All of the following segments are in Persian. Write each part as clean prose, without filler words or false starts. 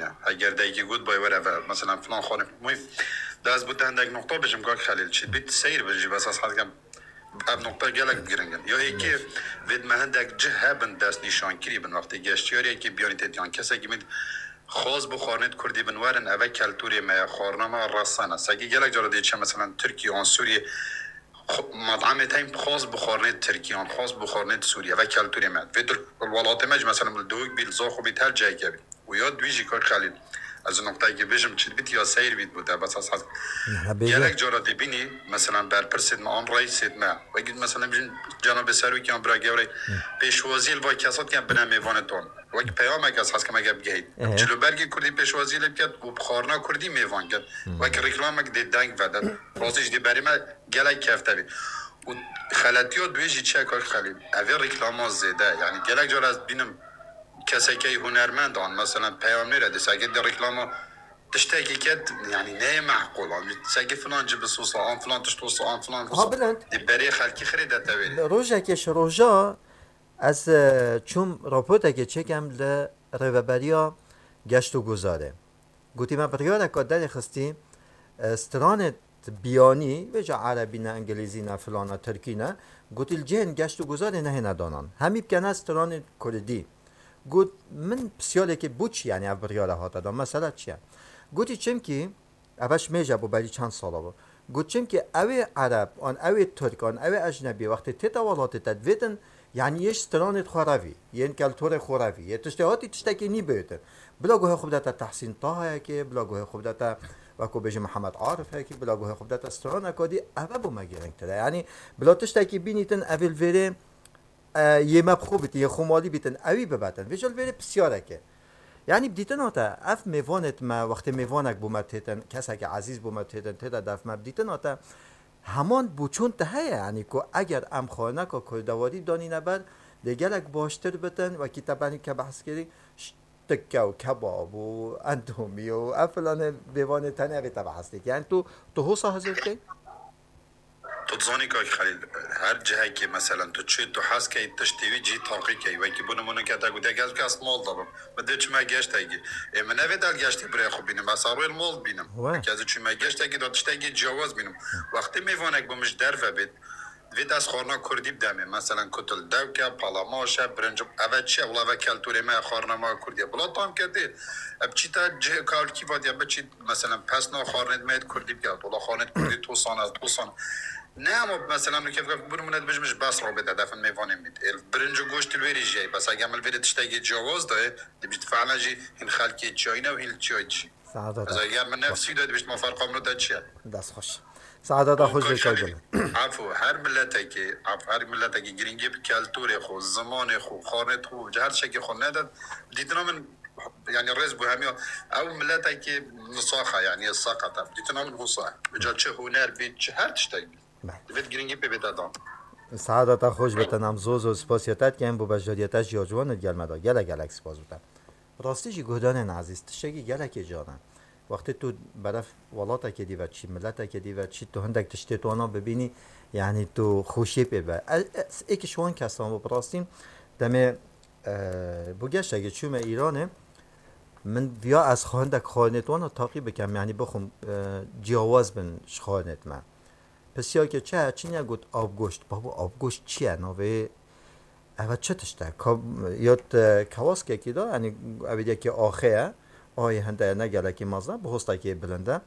یا اگر دیگه گود باید و مثلا فلان خانه مهم دست بود هندک نقطه بجم که خلیل چی بیت سیر بجی بس از حد اب نقطه گلک بگیرنگن یا یکی وید مهندک جه بند دست نشان کری بن وقتی گشتیاری که بیانی تیان کسی که مید خاص بخارنت کردی بنوارن اوه کلتوری ما خارنما راسانه سگی گلک جاردی چه مثلا ترکیه آن سوریه مطعم تایم خاص بخارنت ترکیه آن خاص بخارنت سوریه و کلتوری ما وید الولات مج مثلا دوگ بیل زاخو بیت هر جای کبی و یاد دویجی کار خالد از نقطه که بجم چی بیت یا سیر بیت بوده بس از گلک جاردی بینی مثلا بر پرسید ما آن رئیس ما و اگه مثلا بجن جناب سروی که برای گوری پیشوازی الوای کسات که بنا میوانتون و اگه پیام اگه از که مگه بگید جلو برگی کردی پیشوازی لبیت و بخارنا کردی میوان کرد و اگه رکلام اگه دنگ وداد رازش دی برای ما گلک کفته بی و خلطی ها دویجی چه کار خلید اوی رکلام ها زیده یعنی گلک جار از بینم کسی که هنرمند آن مثلا پیام میرده ساگه در رکلام ها تشتاقي كات يعني نه معقول تساقي فلان جيب الصوص آن فلان تشتو آن فلان ها بلند دي بري خالكي خريدة تاويري روژه که شروجا از چوم راپورت که چکم ل روبریا گشت و گذاره گوتی من بریاره که در خستی استرانت بیانی وجا عربی نه انگلیزی نه فلان نه ترکی نه گوتی الجهن گشت و گذاره نه ندانن همی بکنه استران کردی گوت من بسیاره که بوچ یعنی او بریاره ها دادم مثلا چیه گوتی چم که اوش میجه بو بری چند ساله بود گوت چم که اوی عرب آن اوی ترک آن اوی اجنبی وقتی تداولات تدویدن یعنی یش استرانت خوراوی یعنی کلتور خوراوی یه تشتهاتی تشتکی نی بیتن بلا گوه خوب داتا تحسین طه که بلا گوه خوب داتا وکو بجه محمد عارف که بلا گوه خوب داتا استران اکادی اوه بو مگیرنگ تره یعنی بلا تشتکی بینیتن اول ویره یه مبخو بیتن یه خمالی بیتن اوی ببتن ویجال ویره بسیاره که یعنی بدیتن آتا اف میوانت ما وقتی میوانک بومت هیتن کسی که عزیز بومت هیتن تیدا دف ما بدیتن آتا همان بوچون تهه یعنی که اگر ام خانه که کلدواری دانی نبر دیگرک باشتر بتن و کتابانی که بحث کردی تکه و کباب و اندومی و افلان بیوان تنه اگه بحث کردی یعنی تو حوصا حضور که؟ تظني كاي خليل هر جهه که مثلا تو چه تو حس که تشتوی جی تاقی که و کی بونمونه که تا گوده گاز کاس مال دارم بده چه ما گشت اگه من نه ودال گشت برای خوب بینم بس اول مال بینم که از چه ما گشت اگه دادشت اگه جواز بینم وقتی میوانک بمش در و بید وید از خورنا کردی بدمه مثلا کتل دوکه پالاماشه برنج اول چه اول کلتور ما خورنا ما کردی بلا تام کرده اب چی تا جه کار کی وادی اب چی مثلا پس نا خورنت مید کردی بیاد ولا خورنت کردی تو سان از تو سان نه اما مثلا من كيف بقول من بجمش بس رو بده دفن میوانه مید برنج و گوشت الویری جای بس اگه عمل ویری تشتاقی جواز ده بيجي فعلا جي هن خالكي جاينا وهن جايتشي سعادت از اگر من نفسی داد بيجي ما فرق عمره داد چیه دست خوش سعادت خوش بکای عفو هر ملت که هر ملت که گرینگی به کلتور خو زمان خو خانت خو هر چی که خو نداد دیدنا من يعني الرز بوهمي او ملت که نصاخه يعني ساقطه دیدنا من حصه بجا چه هنر بيت هر تشتاقی دوید گرینگی به دادم سعادت خوش بتنم زوز و سپاسیتت که این بو بجاریتش جاجوانت گلمدا گلک سپاس بودم راستی جی گهدان عزیز تشتاقی گلک جانم وقتی تو برف ولاتا که دی و چی ملتا که دی و چی تو هندک تشتی تو آنا ببینی یعنی تو خوشی پیبه ایک شوان کسان و براستیم دمه بگشت اگه چوم ایرانه من بیا از خواهندک خواهنت وانا تاقی بکم یعنی بخوم جیاواز بن خواهنت من پس یا که چه چینی گوت آبگوشت بابا آبگوشت چیه نوه اوه چه تشته یاد کواس که کی دا یعنی اوه که آخه آی هنده نگله که مازده به هسته که بلنده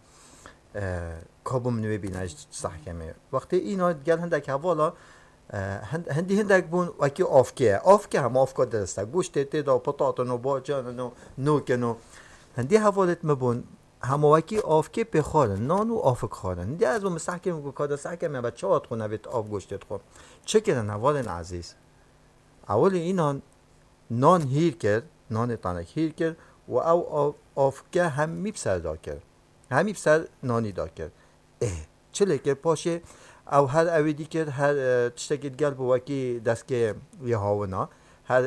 کابم نوی بینه سحکمه وقتی اینا گل هنده که والا هندی هندک بون وکی آفکه هم آفکا درسته گوشت تیدا پتاتن و باجان و نوکن و هندی حوالت مبون هم وکی آفکه بخورن نان و آفک خورن هندی از اون مسحکم که کادا سحکمه بچه هات خونه بیت آب گوشتت خور چه کردن اول عزیز اول اینا نان هیر کرد نان تانک هیر کرد و او آفکه هم میبسر دا کرد همی بسر نانی دا کرد چه لیکر پاشه او هر اویدی کرد هر تشتگید گل بو وکی دست که یه هاونا هر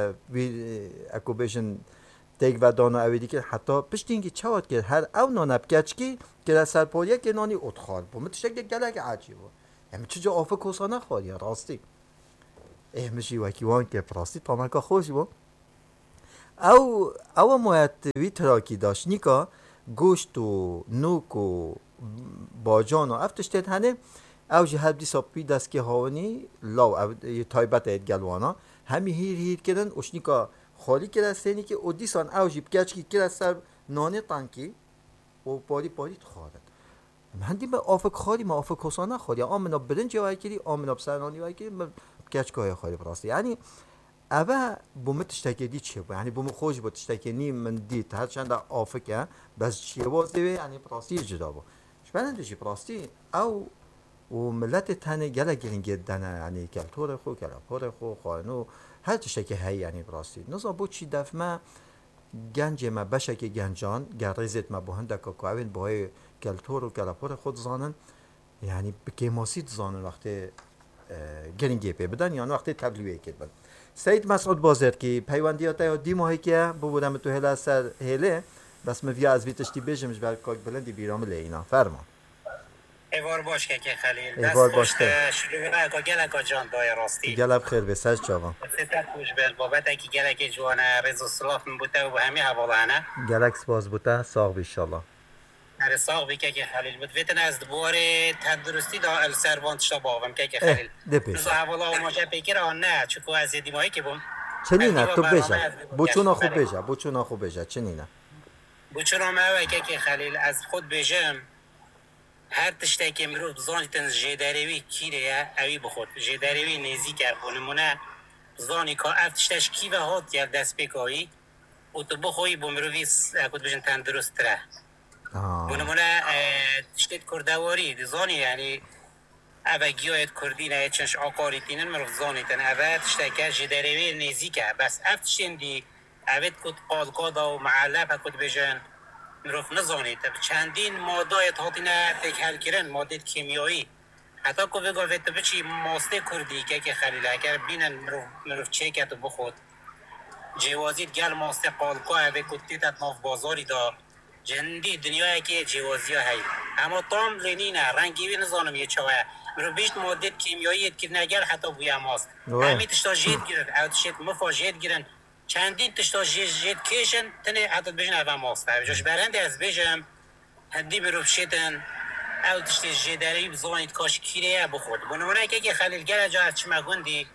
اکو بیشن دیگ و دانا اویدی کرد حتی پشتینگی چواد کرد هر او نانب کچ که در سرپاریه که نانی اتخال بو متشتگید گلک عجیب بو یعنی چجا آفه کسا نخواد یا راستی مشی وکی وان که پراستی تامکا خوش بو او مویتوی تراکی داشت نیکا گوشت و نوک و باجان و افتشتید هنه او جه هبدی ساپی دست که هاونی لاو او تایبت اید گلوانا همی هیر کردن اشنیکا خالی کرد سینی که او دیسان او جی بگچ که کرد سر نانه تانکی و پاری خواهد من دیم آفک خالی ما آفک حسانه خالی آمنا برنج وای کردی آمنا بسرنانی وای کردی بگچ که های خالی براستی یعنی اوه بوم تشتکی چیه بود یعنی بوم خوش بود تشتکی نیم من دید هر چند آفکه بس چیه بود دیوه یعنی براستی جدا بود شبنده چی براستی او و ملت تنه گله گرینگی دنه یعنی کلتور خو کلاپور خو خانو هر تشتکی هی یعنی براستی نزا بود چی دفمه گنج ما بشه که گنجان گریزت ما با هنده که کوین باید کلتور و کلاپور خود زانن یعنی بکیماسید زانن وقتی گرینگی پی بدن یا وقتی تبلیغی کردن سید مسعود بازر که پیوندیات یا دی ماهی که بودم تو هلا سر هله بس مفیا از ویتشتی بجمش بر کاک بلندی بیرام لینا فرما ایوار باش که خلیل ایوار دست باش پشت شلوغه که گلک جان دای راستی گلب خیر به سج چاوان ستت خوش بل بابت که گلک جوانه رزو صلاف من بوده و همه حوالانه گلک سپاس بوده ساق بیشالله هر ساق بی که خلیل بود ویتن از دوباره تندرستی دا السروان تشتا باوم که خلیل دپیش نزا حوالا و ماجه پیکر آن نه چکو از دیمایی که بوم چنینه تو بجا بوچونا خوب بجا بوچونا خوب بجا چنینه بوچونا ما که خلیل از خود بجم هر تشتی که مرو بزانی تن جداروی کیره اوی بخود جداروی نزی کرد نمونه بزانی که افتشتش کی و هات یا دست بکایی و تو بخوی بمروی کد بجن تندرست تره نمونه تشتید کردواری زانی یعنی اوه گیاید کردی نه چنش آقاری تینن مرو زانی تن اوه تشتی که جداروی نزی کرد بس افتشتین دی اوید کد قالقادا و معلب کد بجن مروف نزانید چندین ماده هاتینه تکهل کردن ماده کیمیایی حتی که بگوید بچی ماسته کردی که خلیل اگر بینن مروف چه که تو بخود جوازید گل ماسته قالقا اوه کتیت ناف بازاری دا جندی دنیایی که جوازی های اما تام لینینه رنگی بی نزانم یه چوه مروف بیشت ماده کیمیایی که نگر حتی بویا ماست همی تشتا جید گیرن او تشت مفا جید گیرن چندین تشتا جید کشن تنه حتی بجن اوه ماسته جاش برنده از بجم هدی بروف شدن او تشتی جداری بزانید کاش کیره بخورد بنامونه که خلیل گره جا از چما گندی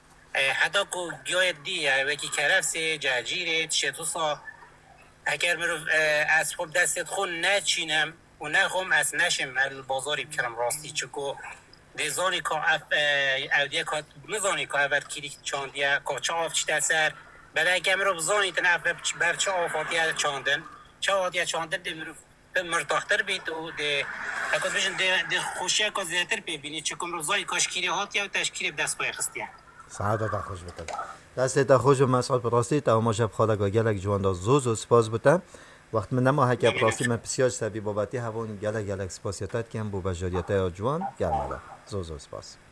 حتی که گیاید دی وکی کرفسه جاجیره تشتوسا اگر مروف از خوب دستت خون نچینم و نخوام از نشم البازاری بکرم راستی چکو دیزانی که اودیه که نزانی که اول کلیک چاندیه که چه آف چی سر بله اگه مرو بزانی تنف بر چه آفاتیه چاندن چه آفاتیه چاندن دی مرو مرتاحتر بیت و دی اکاد بشن دی خوشیه که زیادتر ببینید چه کم رو بزانی کاشکیری هاتیه و تشکیری به دست پای خستیه سعادت خوش بتن دست خوش و مسعود براستی تا ما شب خدا گلک جوان دا زوز و سپاس بتن وقت من نما هک براستی من بسیار سبی بابتی هوون گلک سپاسیتت کم بو بجاریت جوان گرمالا زوز و سپاس